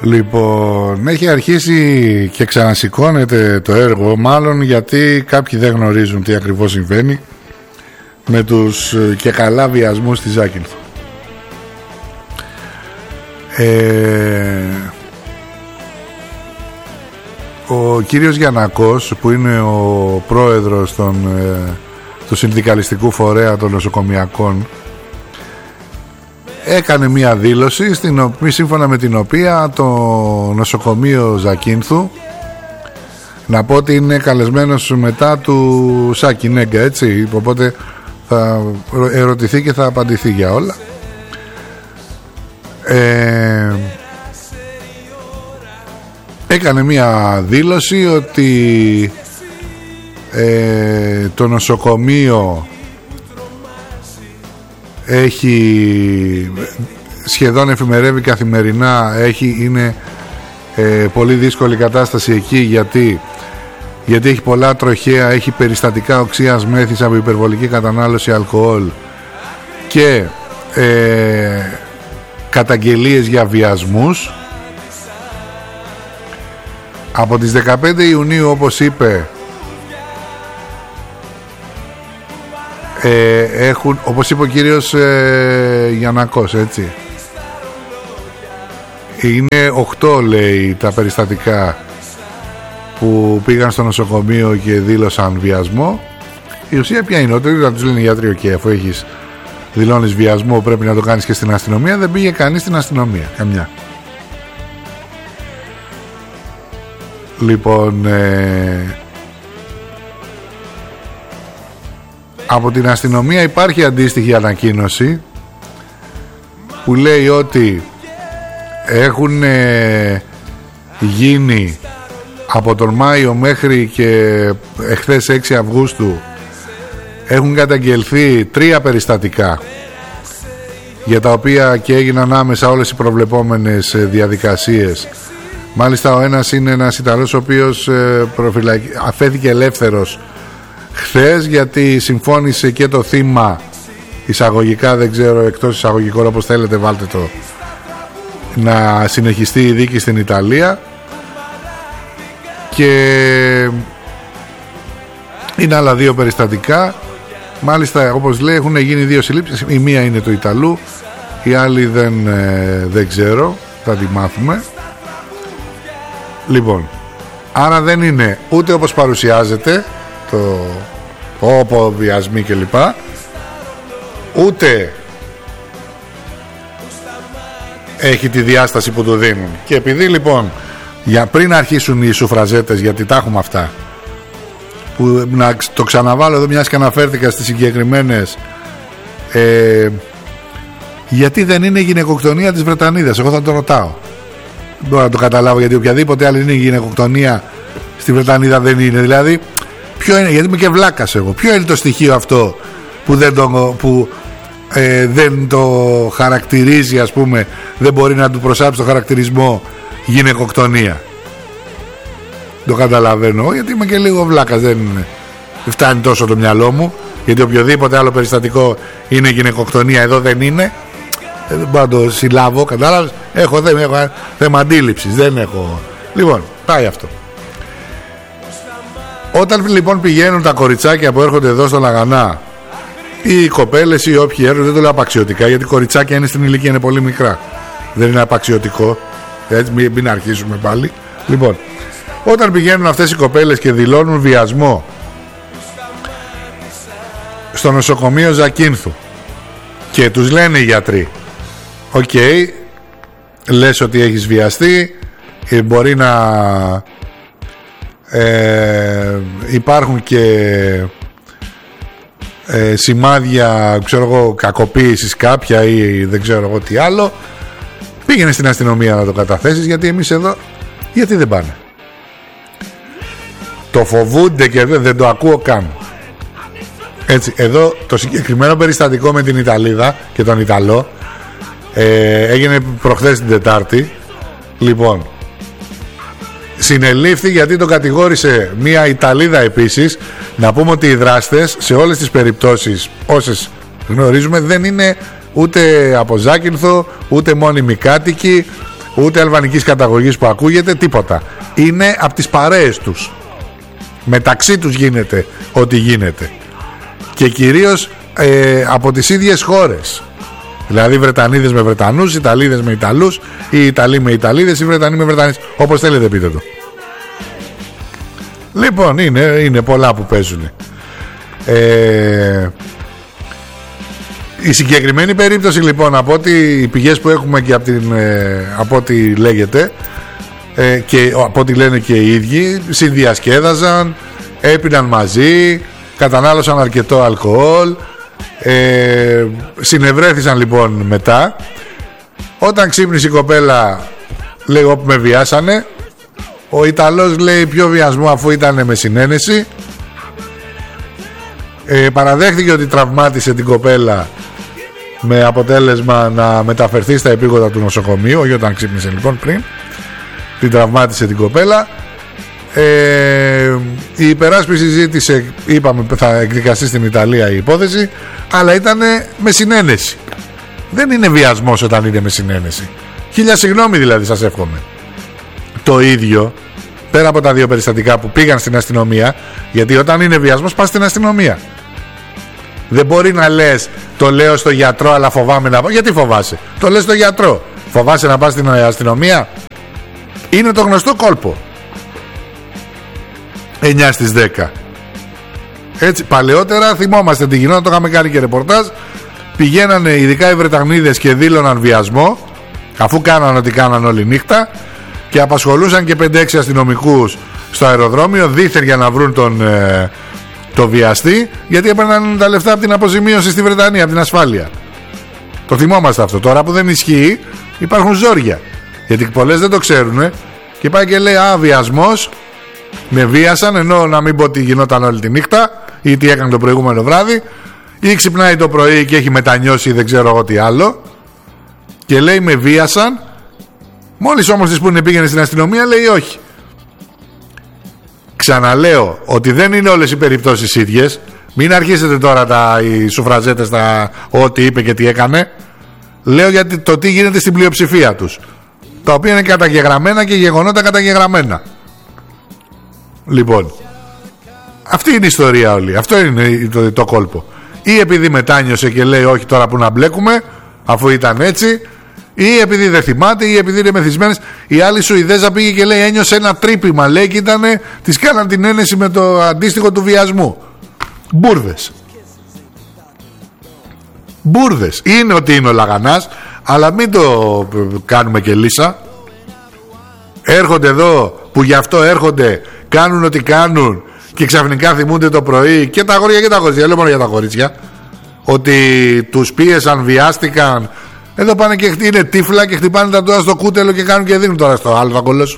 Λοιπόν, έχει αρχίσει και ξανασηκώνεται το έργο, μάλλον γιατί κάποιοι δεν γνωρίζουν τι ακριβώς συμβαίνει με τους και καλά βιασμούς στη Ζάκυνθο. Ο κύριος Γιαννακός, που είναι ο πρόεδρος του συνδικαλιστικού φορέα των νοσοκομιακών, έκανε μια δήλωση σύμφωνα με την οποία το νοσοκομείο Ζακίνθου, να πω ότι είναι καλεσμένος μετά του Σάκη Νέγκα, έτσι, οπότε θα ερωτηθεί και θα απαντηθεί για όλα. Έκανε μια δήλωση ότι το νοσοκομείο έχει σχεδόν εφημερεύει καθημερινά, είναι πολύ δύσκολη κατάσταση εκεί γιατί έχει πολλά τροχαία, έχει περιστατικά οξείας μέθης από υπερβολική κατανάλωση αλκοόλ και καταγγελίες για βιασμούς. Από τις 15 Ιουνίου, όπως είπε, όπως είπε ο κύριος Γιαννακός, έτσι, είναι 8, λέει, τα περιστατικά που πήγαν στο νοσοκομείο και δήλωσαν βιασμό. Η ουσία ποια είναι? Ότι να τους λένε οι γιατροί, okay, αφού δηλώνεις βιασμό πρέπει να το κάνεις και στην αστυνομία. Δεν πήγε κανείς στην αστυνομία, καμιά. Λοιπόν, από την αστυνομία υπάρχει αντίστοιχη ανακοίνωση που λέει ότι έχουν γίνει από τον Μάιο μέχρι και εχθές 6 Αυγούστου έχουν καταγγελθεί 3 περιστατικά για τα οποία και έγιναν άμεσα όλες οι προβλεπόμενες διαδικασίες. Μάλιστα ο ένας είναι ένας Ιταλός ο οποίος αφέθηκε ελεύθερος χθες γιατί συμφώνησε και το θύμα εισαγωγικά, δεν ξέρω, εκτός εισαγωγικών, όπως θέλετε βάλτε το, να συνεχιστεί η δίκη στην Ιταλία. Και είναι άλλα 2 περιστατικά. Μάλιστα, όπως λέει, έχουν γίνει 2 συλλήψεις. Η μία είναι του Ιταλού, η άλλη δεν ξέρω, θα τη μάθουμε. Λοιπόν, άρα δεν είναι ούτε όπως παρουσιάζεται το βιασμοί κλπ, ούτε έχει τη διάσταση που του δίνουν. Και επειδή λοιπόν για πριν αρχίσουν οι σουφραζέτες, γιατί τα έχουμε αυτά, που να το ξαναβάλω εδώ μιας και αναφέρθηκα στις συγκεκριμένες, γιατί δεν είναι η γυναικοκτονία της Βρετανίδας? Εγώ θα το ρωτάω. Δεν μπορώ να το καταλάβω, γιατί οποιαδήποτε άλλη είναι η γυναικοκτονία στη Βρετανίδα δεν είναι. Δηλαδή ποιο είναι, γιατί είμαι και βλάκας εγώ, ποιο είναι το στοιχείο αυτό που δεν το χαρακτηρίζει, ας πούμε, δεν μπορεί να του προσάψει το χαρακτηρισμό γυναικοκτονία? Το καταλαβαίνω, γιατί είμαι και λίγο βλάκας, δεν φτάνει τόσο το μυαλό μου, γιατί οποιοδήποτε άλλο περιστατικό είναι γυναικοκτονία, εδώ δεν είναι. Δεν μπορώ να το συλλάβω, κατάλαβες? Έχω θέμα αντίληψης, δεν έχω. Λοιπόν, πάει αυτό. Όταν λοιπόν πηγαίνουν τα κοριτσάκια που έρχονται εδώ στο Λαγανά, ή οι κοπέλες ή όποιοι έρχονται, δεν το λέω απαξιωτικά, γιατί κοριτσάκια είναι στην ηλικία, είναι πολύ μικρά, δεν είναι απαξιωτικό, έτσι, μην αρχίσουμε πάλι. Λοιπόν, όταν πηγαίνουν αυτές οι κοπέλες και δηλώνουν βιασμό στο νοσοκομείο Ζακίνθου και τους λένε οι γιατροί, οκ, λες ότι έχεις βιαστεί, μπορεί να υπάρχουν και σημάδια, ξέρω εγώ, κακοποίησης κάποια ή δεν ξέρω εγώ τι άλλο, πήγαινε στην αστυνομία να το καταθέσεις, γιατί εμείς εδώ, γιατί δεν πάνε? Το φοβούνται και δεν το ακούω καν. Έτσι, εδώ το συγκεκριμένο περιστατικό με την Ιταλίδα και τον Ιταλό έγινε προχθές την Τετάρτη. Λοιπόν, συνελήφθη γιατί τον κατηγόρησε μια Ιταλίδα επίσης. Να πούμε ότι οι δράστες σε όλες τις περιπτώσεις, όσες γνωρίζουμε, δεν είναι ούτε από Ζάκυνθο, ούτε μόνιμοι κάτοικοι, ούτε αλβανικής καταγωγής που ακούγεται, τίποτα. Είναι από τις παρέες τους. Μεταξύ τους γίνεται ό,τι γίνεται. Και κυρίως από τις ίδιες χώρες. Δηλαδή Βρετανίδες με Βρετανούς, Ιταλίδες με Ιταλούς, ή Ιταλοί με Ιταλίδες, ή Βρετανοί με Βρετανείς. Όπως θέλετε πείτε το. Λοιπόν, είναι πολλά που παίζουν. Η συγκεκριμένη περίπτωση λοιπόν, από ό,τι οι πηγές που έχουμε και από ό,τι λέγεται και από ό,τι λένε και οι ίδιοι, συνδιασκέδαζαν, έπιναν μαζί, κατανάλωσαν αρκετό αλκοόλ, συνευρέθησαν λοιπόν μετά. Όταν ξύπνησε η κοπέλα, λέει όπου με βιάσανε. Ο Ιταλός λέει ποιο βιασμό, αφού ήταν με συνένεση. Παραδέχτηκε ότι τραυμάτισε την κοπέλα, με αποτέλεσμα να μεταφερθεί στα επίγοντα του νοσοκομείου. Όχι όταν ξύπνησε λοιπόν, πριν την τραυμάτισε την κοπέλα. Η υπεράσπιση ζήτησε, είπαμε θα εκδικαστεί στην Ιταλία η υπόθεση, αλλά ήταν με συνένεση. Δεν είναι βιασμός όταν είναι με συνένεση. Χίλια συγγνώμη δηλαδή, σας εύχομαι. Το ίδιο πέρα από τα δύο περιστατικά που πήγαν στην αστυνομία, γιατί όταν είναι βιασμός πας στην αστυνομία. Δεν μπορεί να λες το λέω στο γιατρό αλλά φοβάμαι να πάω. Γιατί φοβάσαι? Το λες στο γιατρό. Φοβάσαι να πας στην αστυνομία? Είναι το γνωστό κόλπο. 9 στις 10. Έτσι, παλαιότερα θυμόμαστε τι γινόταν, το είχαμε κάνει και ρεπορτάζ. Πηγαίνανε ειδικά οι Βρετανίδες και δήλωναν βιασμό, αφού κάναν ό,τι κάναν όλη νύχτα, και απασχολούσαν και 5-6 αστυνομικούς στο αεροδρόμιο δήθεν για να βρουν το βιαστή, γιατί έπαιρναν τα λεφτά από την αποζημίωση στη Βρετανία, από την ασφάλεια. Το θυμόμαστε αυτό. Τώρα που δεν ισχύει, υπάρχουν ζόρια, γιατί πολλές δεν το ξέρουν και πάει και λέει α, βιασμός, με βίασαν, ενώ να μην πω τι γινόταν όλη τη νύχτα ή τι έκανε το προηγούμενο βράδυ, ή ξυπνάει το πρωί και έχει μετανιώσει ή δεν ξέρω εγώ τι άλλο και λέει με βίασαν. Μόλις όμως της πούνε πήγαινε στην αστυνομία, λέει όχι. Ξαναλέω ότι δεν είναι όλες οι περιπτώσεις ίδιες. Μην αρχίσετε τώρα οι σουφραζέτες ό,τι είπε και τι έκανε. Λέω γιατί το τι γίνεται στην πλειοψηφία τους, τα οποία είναι καταγεγραμμένα και γεγονότα καταγεγραμμένα. Λοιπόν, αυτή είναι η ιστορία όλη. Αυτό είναι το κόλπο. Ή επειδή μετάνιωσε και λέει όχι τώρα που να μπλέκουμε, αφού ήταν έτσι, ή επειδή δεν θυμάται, ή επειδή είναι μεθυσμένες. Η άλλη Σουηδέζα πήγε και λέει ένιωσε ένα τρύπημα, λέει, και ήτανε, της κάναν την ένεση με το αντίστοιχο του βιασμού. Μπούρδες. Μπούρδες. Είναι ότι είναι ο Λαγανάς, αλλά μην το κάνουμε και λύσα. Έρχονται εδώ που γι' αυτό έρχονται, κάνουν ό,τι κάνουν και ξαφνικά θυμούνται το πρωί, και τα αγόρια και τα κορίτσια, λέω μόνο για τα κορίτσια, ότι τους πίεσαν, βιάστηκαν. Εδώ πάνε και είναι τύφλα και χτυπάνε τα ντουά στο κούτελο και κάνουν και δίνουν τώρα στο άλλο, θα κολλώσουν.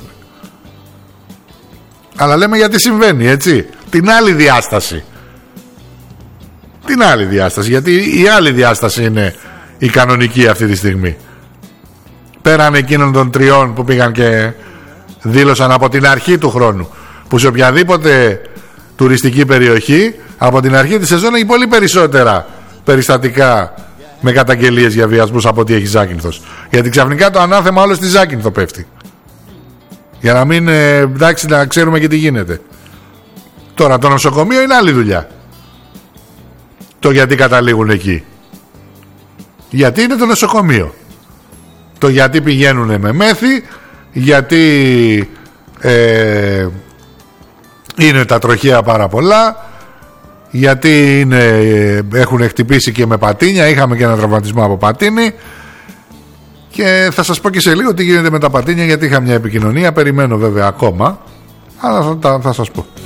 Αλλά λέμε γιατί συμβαίνει, έτσι. Την άλλη διάσταση. Την άλλη διάσταση, γιατί η άλλη διάσταση είναι η κανονική αυτή τη στιγμή. Πέραν εκείνων των τριών που πήγαν και δήλωσαν από την αρχή του χρόνου, που σε οποιαδήποτε τουριστική περιοχή από την αρχή της σεζόν έχει πολύ περισσότερα περιστατικά με καταγγελίες για βιασμούς από ό,τι έχει Ζάκυνθος. Γιατί ξαφνικά το ανάθεμα όλο στη Ζάκυνθο πέφτει. Για να μην εντάξει, να ξέρουμε και τι γίνεται. Τώρα το νοσοκομείο είναι άλλη δουλειά. Το γιατί καταλήγουν εκεί. Γιατί είναι το νοσοκομείο. Το γιατί πηγαίνουν με μέθη, γιατί είναι τα τροχαία πάρα πολλά, γιατί έχουν χτυπήσει και με πατίνια. Είχαμε και ένα τραυματισμό από πατίνι. Και θα σας πω και σε λίγο τι γίνεται με τα πατίνια, γιατί είχα μια επικοινωνία. Περιμένω βέβαια ακόμα, αλλά θα σας πω.